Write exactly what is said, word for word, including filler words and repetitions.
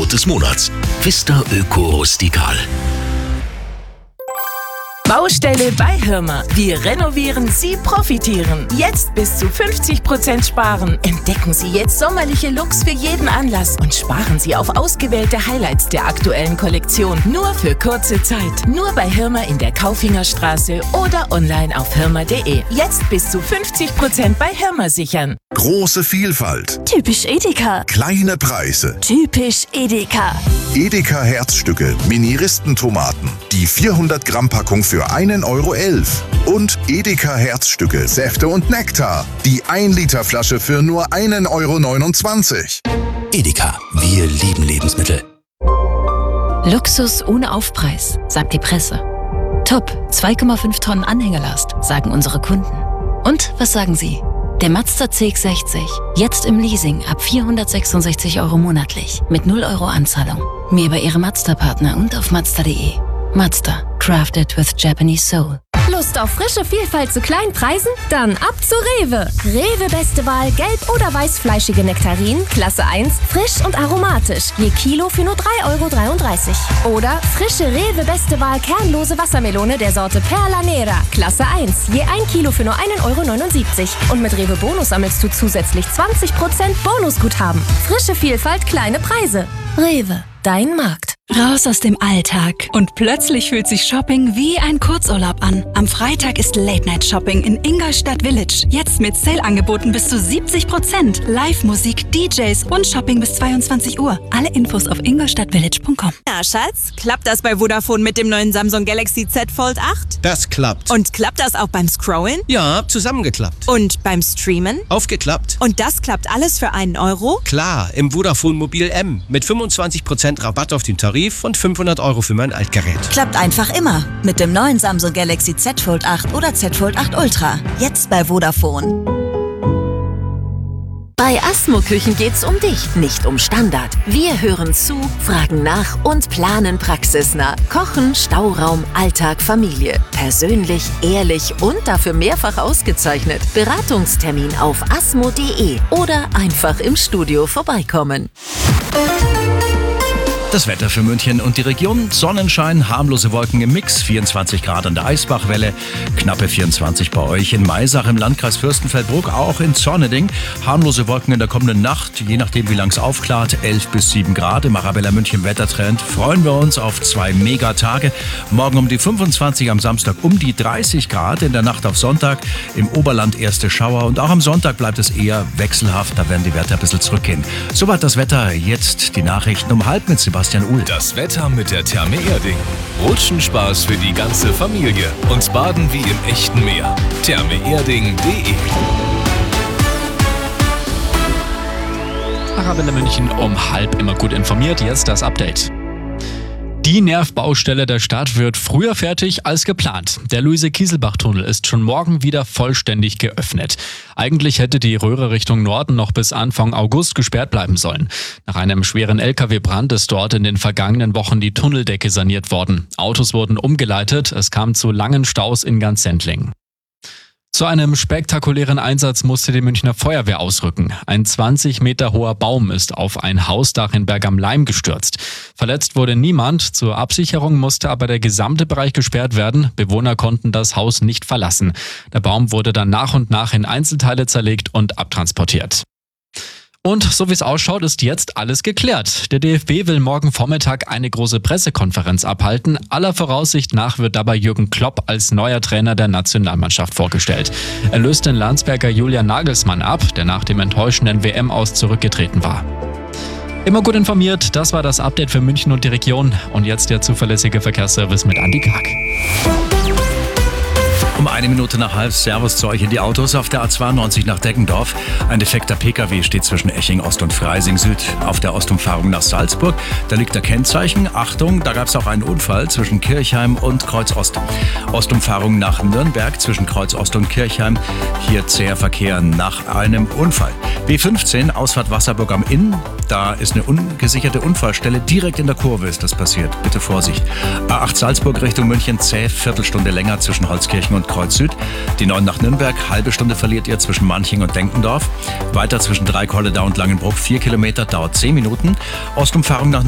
Angebot des Monats. Vista Öko Rustikal. Baustelle bei Hirmer. Wir renovieren, Sie profitieren. Jetzt bis zu fünfzig Prozent sparen. Entdecken Sie jetzt sommerliche Looks für jeden Anlass und sparen Sie auf ausgewählte Highlights der aktuellen Kollektion. Nur für kurze Zeit. Nur bei Hirmer in der Kaufingerstraße oder online auf hirmer punkt de. Jetzt bis zu fünfzig Prozent bei Hirmer sichern. Große Vielfalt. Typisch Edeka. Kleine Preise. Typisch Edeka. Edeka Herzstücke, Mini-Ristentomaten. Die vierhundert Gramm Packung für einen Euro elf. Und Edeka Herzstücke, Säfte und Nektar. Die ein Liter Flasche für nur einen Euro neunundzwanzig. Edeka, wir lieben Lebensmittel. Luxus ohne Aufpreis, sagt die Presse. Top, zwei Komma fünf Tonnen Anhängerlast, sagen unsere Kunden. Und was sagen Sie? Der Mazda C X sechzig, jetzt im Leasing ab vierhundertsechsundsechzig Euro monatlich, mit null Euro Anzahlung. Mehr bei Ihrem Mazda-Partner und auf mazda punkt de. Mazda, crafted with Japanese soul. Lust auf frische Vielfalt zu kleinen Preisen? Dann ab zu Rewe. Rewe beste Wahl, gelb- oder weißfleischige Nektarinen, Klasse eins, frisch und aromatisch. Je Kilo für nur drei Euro dreiunddreißig. Oder frische Rewe beste Wahl, kernlose Wassermelone der Sorte Perla Nera, Klasse eins. Je ein Kilo für nur einen Euro neunundsiebzig. Und mit Rewe Bonus sammelst du zusätzlich zwanzig Prozent Bonusguthaben. Frische Vielfalt, kleine Preise. Rewe, dein Markt. Raus aus dem Alltag. Und plötzlich fühlt sich Shopping wie ein Kurzurlaub an. Am Freitag ist Late-Night-Shopping in Ingolstadt Village. Jetzt mit Sale-Angeboten bis zu siebzig Prozent. Live-Musik, D Js und Shopping bis zweiundzwanzig Uhr. Alle Infos auf ingolstadtvillage punkt com. Na, Schatz, klappt das bei Vodafone mit dem neuen Samsung Galaxy Z Fold acht? Das klappt. Und klappt das auch beim Scrollen? Ja, zusammengeklappt. Und beim Streamen? Aufgeklappt. Und das klappt alles für einen Euro? Klar, im Vodafone Mobil M. Mit fünfundzwanzig Prozent Rabatt auf den Tarif und fünfhundert Euro für mein Altgerät. Klappt einfach immer. Mit dem neuen Samsung Galaxy Z Fold acht oder Z Fold acht Ultra. Jetzt bei Vodafone. Bei Asmo Küchen geht's um dich, nicht um Standard. Wir hören zu, fragen nach und planen praxisnah. Kochen, Stauraum, Alltag, Familie. Persönlich, ehrlich und dafür mehrfach ausgezeichnet. Beratungstermin auf asmo punkt de oder einfach im Studio vorbeikommen. Das Wetter für München und die Region: Sonnenschein, harmlose Wolken im Mix, vierundzwanzig Grad an der Eisbachwelle, knappe vierundzwanzig bei euch in Maisach im Landkreis Fürstenfeldbruck, auch in Zorneding. Harmlose Wolken in der kommenden Nacht, je nachdem wie lang es aufklart, elf bis sieben Grad. Im Arabella München Wettertrend freuen wir uns auf zwei Megatage. Morgen um die fünfundzwanzig, am Samstag um die dreißig Grad, in der Nacht auf Sonntag im Oberland erste Schauer und auch am Sonntag bleibt es eher wechselhaft, da werden die Werte ein bisschen zurückgehen. Soweit das Wetter, jetzt die Nachrichten um halb mit Sebastian. Das Wetter mit der Therme Erding. Rutschenspaß für die ganze Familie und Baden wie im echten Meer. therme erding punkt de. Arabella München um halb immer gut informiert. Jetzt das Update. Die Nervbaustelle der Stadt wird früher fertig als geplant. Der Luise-Kieselbach-Tunnel ist schon morgen wieder vollständig geöffnet. Eigentlich hätte die Röhre Richtung Norden noch bis Anfang August gesperrt bleiben sollen. Nach einem schweren L K W-Brand ist dort in den vergangenen Wochen die Tunneldecke saniert worden. Autos wurden umgeleitet, es kam zu langen Staus in ganz Sendling. Zu einem spektakulären Einsatz musste die Münchner Feuerwehr ausrücken. Ein zwanzig Meter hoher Baum ist auf ein Hausdach in Berg am Laim gestürzt. Verletzt wurde niemand, zur Absicherung musste aber der gesamte Bereich gesperrt werden. Bewohner konnten das Haus nicht verlassen. Der Baum wurde dann nach und nach in Einzelteile zerlegt und abtransportiert. Und so wie es ausschaut, ist jetzt alles geklärt. Der D F B will morgen Vormittag eine große Pressekonferenz abhalten. Aller Voraussicht nach wird dabei Jürgen Klopp als neuer Trainer der Nationalmannschaft vorgestellt. Er löst den Landsberger Julian Nagelsmann ab, der nach dem enttäuschenden W M-Aus zurückgetreten war. Immer gut informiert, das war das Update für München und die Region. Und jetzt der zuverlässige Verkehrsservice mit Andi Karg. Um eine Minute nach halb, Servus zu euch in die Autos auf der A zweiundneunzig nach Deggendorf. Ein defekter Pkw steht zwischen Eching Ost und Freising Süd auf der Ostumfahrung nach Salzburg. Da liegt der Kennzeichen. Achtung, da gab es auch einen Unfall zwischen Kirchheim und Kreuz Ost. Ostumfahrung nach Nürnberg zwischen Kreuz Ost und Kirchheim. Hier zäher Verkehr nach einem Unfall. B fünfzehn, Ausfahrt Wasserburg am Inn. Da ist eine ungesicherte Unfallstelle. Direkt in der Kurve ist das passiert. Bitte Vorsicht. A acht Salzburg Richtung München, zäh, Viertelstunde länger zwischen Holzkirchen und Kreuz Süd. Die neun nach Nürnberg, halbe Stunde verliert ihr zwischen Manching und Denkendorf. Weiter zwischen Dreikolledau und Langenbruch, vier Kilometer, dauert zehn Minuten. Ostumfahrung nach